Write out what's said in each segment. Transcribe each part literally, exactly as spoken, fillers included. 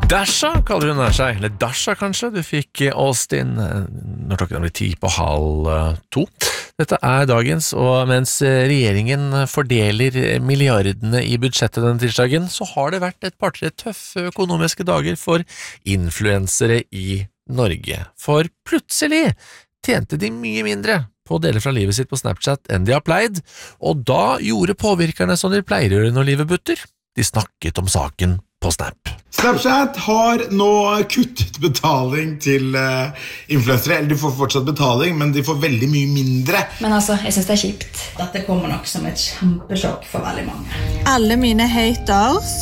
Dasha kaller hun seg, eller Dasha kanskje. Du fikk Austin når klokken blir ti på halv to. Dette er dagens, og mens regjeringen fordeler milliardene i budsjettet denne tirsdagen, så har det vært et par-tre tøffe økonomiske dager for influensere i Norge. For plutselig tjente de mye mindre på å dele fra livet sitt på Snapchat enn de har pleid, og da gjorde påvirkerne som de pleier å gjøre når livet butter. De snakket om saken på Snap. Snapchat har nå kuttet betaling til uh, influensere, eller de får fortsatt betaling, men de får veldig mye mindre. Men altså, jeg synes det er kjipt. Dette kommer nok som et kjempesjokk for veldig mange. Alle mine haters,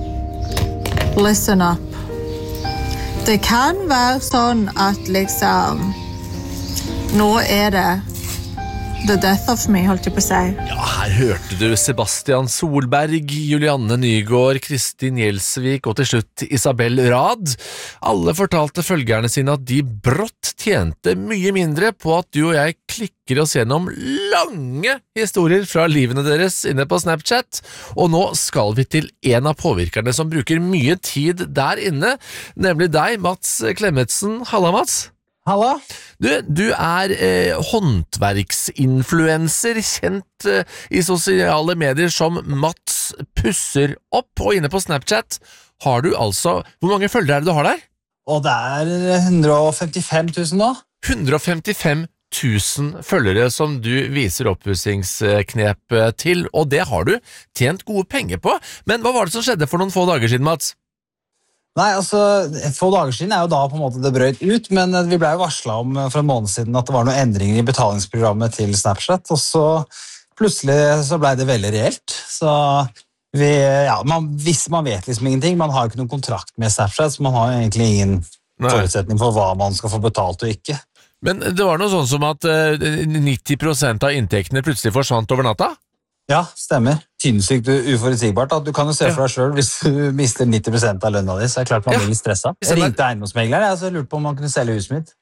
listen up. Det kan være sånn at liksom, nå er det the death of me, holdt jeg på å si. Ja, her hørte du Sebastian Solberg, Julianne Nygård, Kristin Gjelsvik og til slutt Isabel Rad. Alle fortalte følgerne sine at de brått tjente mye mindre på at du og jeg klikker oss gjennom lange historier fra livene deres inne på Snapchat. Og nå skal vi til en av påvirkerne som bruker mye tid der inne, nemlig deg, Mats Klemmetsen. Halla, Mats. Halla. Du, du er eh, håndverksinfluenser, kjent eh, i sosiale medier som Mats Pusser Opp, og inne på Snapchat har du altså, hvor mange følgere er det du har der? Og det er one hundred fifty-five thousand nå. one hundred fifty-fem tusen følgere som du viser oppussingsknep til, og det har du tjent gode penger på. Men hva var det som skjedde for noen få dager siden, Mats? Nei, altså, få dager siden er jo da på en måte det brøt ut, men vi ble jo varslet om for en måned siden at det var noen endringer i betalingsprogrammet til Snapchat, og så plutselig så ble det veldig reelt. Så vi, ja, man, hvis man vet liksom ingenting, man har jo ikke noen kontrakt med Snapchat, så man har jo egentlig ingen Nei. forutsetning for hva man skal få betalt og ikke. Men det var noe sånn som at uh, nitti prosent av inntektene plutselig forsvant over natta? Ja, stemmer. Sinnssykt uforutsigbart. Du kan jo se for deg selv hvis du mister nitti prosent av lønna di, så er det klart man blir litt stresset. Jeg ringte eiendomsmegleren, jeg så lurte på om man kunne selge huset mitt.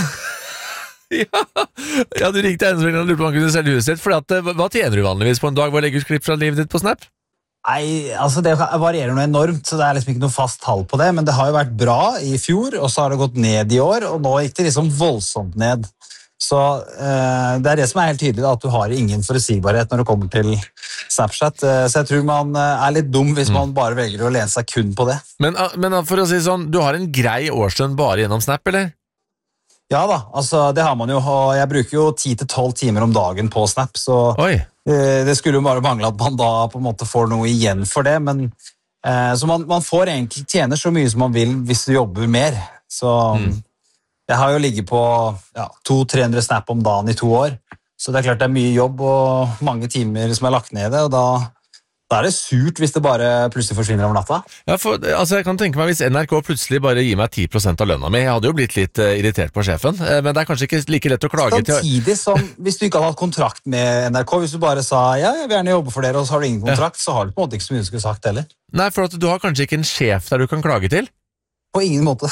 ja, ja, du ringte eiendomsmegleren og lurte på om man kunne selge huset ditt, for at, hva tjener du vanligvis på en dag? Hva legger du klipp fra livet ditt på Snap? Nei, altså det varierer noe enormt, så det er liksom ikke noe fast tall på det, men det har jo vært bra i fjor, og så har det gått ned i år, og nå gikk det liksom voldsomt ned. Så eh, det er det som er helt tydelig, da, at du har ingen forutsigbarhet når det kommer til Snapchat. Eh, så jeg tror man er litt dum hvis man bare velger å lene seg kun på det. Men, men for å si sånn, du har en grei årslønn bare gjennom Snap, eller? Ja da, altså det har man jo, og jeg bruker jo ti til tolv timer om dagen på Snap, så eh, det skulle jo bare mangle at man da på en måte får noe igjen for det, men eh, så man, man får egentlig tjene så mye som man vil hvis du jobber mer, så... Mm. Jeg har jo ligget på ja, to til tre hundre snap om dagen i to år, så det er klart det er mye jobb og mange timer som er lagt ned i det, og da, da er det surt hvis det bare plutselig forsvinner over natta. Ja, for altså, jeg kan tenke meg hvis N R K plutselig bare gir meg ti prosent av lønna mi, jeg hadde jo blitt litt uh, irritert på sjefen, uh, men det er kanskje ikke like lett å klage til... Samtidig som, hvis du ikke hadde hatt kontrakt med N R K, hvis du bare sa, ja, jeg vil gjerne jobbe for dere, og så har du ingen kontrakt, ja. Så har du på en måte ikke så mye du skulle sagt heller. Nei, for at du har kanskje ikke en sjef der du kan klage til? På ingen måte.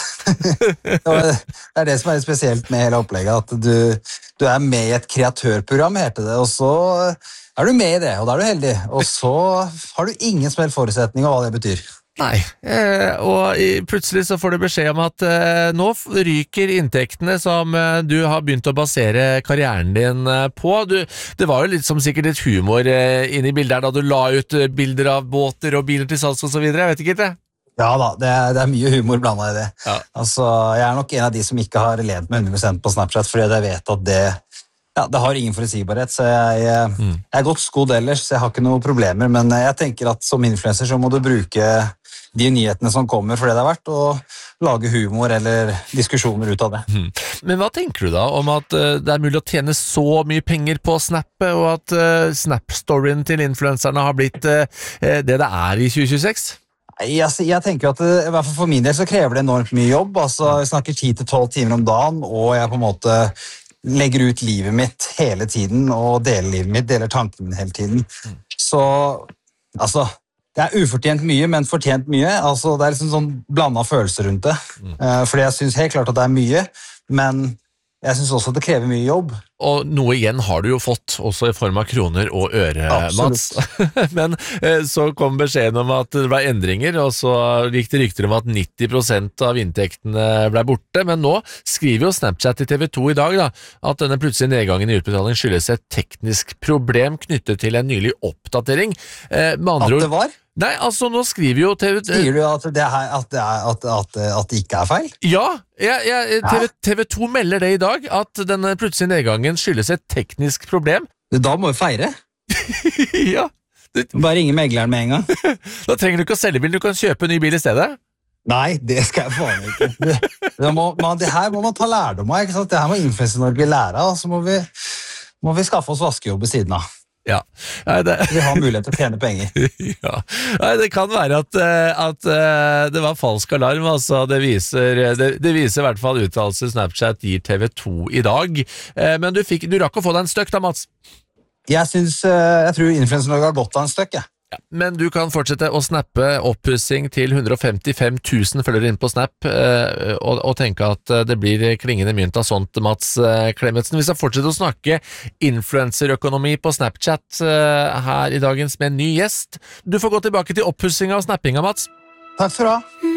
Det er det som er spesielt med hele opplegget, at du, du er med i et kreatørprogram, heter det, og så er du med i det, og da er du heldig, og så har du ingen som helst forutsetning av hva det betyr. Nei, eh, og plutselig så får du beskjed om at eh, nå ryker inntektene som eh, du har begynt å basere karrieren din eh, på. Du, det var jo litt som sikkert litt humor eh, inne i bildet her da du la ut eh, bilder av båter og biler til salgs og så videre, jeg vet ikke det. Ja da, det er, det er mye humor blandet i det. Ja. Altså, jeg er nok en av de som ikke har levd med hundre prosent på Snapchat, fordi jeg vet at det, ja, det har ingen forutsigbarhet, så jeg, jeg, mm. jeg er godt skodd ellers, så jeg har ikke noen problemer, men jeg tenker at som influencer så må du bruke de nyhetene som kommer for det det er verdt, og lage humor eller diskusjoner ut av det. Mm. Men hva tenker du da om at uh, det er mulig å tjene så mye penger på Snappet, og at uh, Snap-storyen til influenserne har blitt uh, det det er i tjue tjueseks? Jeg, jeg tenker at det, i hvert fall for min del så krever det enormt mye jobb. Altså, jeg snakker ti til tolv timer om dagen, og jeg på en måte legger ut livet mitt hele tiden, og deler livet mitt, deler tankene mine hele tiden. Så, altså, det er ufortjent mye, men fortjent mye. Altså, det er liksom sånn blandet følelser rundt det. Mm. Uh, fordi jeg synes helt klart at det er mye, men jeg synes også det krever mye jobb. Og noe igjen har du jo fått, også i form av kroner og øre, Mats. Men eh, så kom beskjeden om at det ble endringer, og så gikk det rykter om at nitti prosent av inntektene ble borte. Men nå skriver jo Snapchat i T V to i dag da, at denne plutselige nedgangen i utbetaling skyldes et teknisk problem knyttet til en nylig oppdatering. Eh, med andre at det var? Nei, altså nå skriver jo T V... Sier du at det, her, at, det er, at, at, at det ikke er feil? Ja, jeg, jeg, TV, T V to melder det i dag, at denne plutselige nedgangen skyldes et teknisk problem. Da må vi feire. Ja. Du, Bare ringe megleren med en gang. Da trenger du ikke å selge bil, du kan kjøpe en ny bil i stedet. Nei, det skal jeg faen ikke. Det, det, må, man, det her må man ta lærdom av, ikke sant? Det her må Influencer Norge lære av, så må vi, må vi skaffe oss vaskejobb ved siden av. Ja. Nei, det... Vi har mulighet til å tjene penger. Ja. Nei, det kan være at, at det var falsk alarm, altså. Det viser, det, det viser i hvert fall uttalelse Snapchat gir T V to i dag. Men du, fikk, du rakk å få deg en støkk da, Mats? Jeg synes, jeg tror Influencer Norge har gått av en støkk, jeg. Ja, men du kan fortsette å snappe oppussing til hundre og femtifem tusen følgere inn på Snap eh, og, og tenke at det blir klingende mynt av sånt, Mats eh, Klemetsen. Vi skal fortsette å snakke influencerøkonomi på Snapchat eh, her i dagens med en ny gjest. Du får gå tilbake til oppussing av snappinga, Mats. Takk for det.